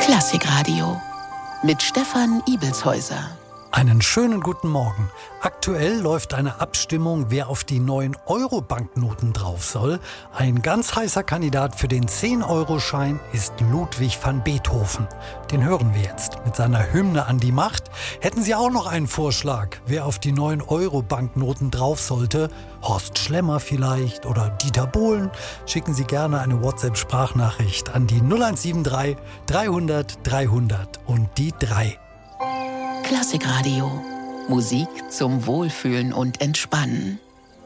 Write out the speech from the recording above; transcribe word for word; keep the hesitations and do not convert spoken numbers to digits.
Klassikradio mit Stefan Ibelshäuser. Einen schönen guten Morgen. Aktuell läuft eine Abstimmung, wer auf die neuen Euro-Banknoten drauf soll. Ein ganz heißer Kandidat für den zehn-Euro-Schein ist Ludwig van Beethoven. Den hören wir jetzt mit seiner Hymne an die Macht. Hätten Sie auch noch einen Vorschlag, wer auf die neuen Euro-Banknoten drauf sollte? Horst Schlemmer vielleicht oder Dieter Bohlen? Schicken Sie gerne eine WhatsApp-Sprachnachricht an die null eins sieben drei dreihundert dreihundert und die drei. Klassikradio. Musik zum Wohlfühlen und Entspannen.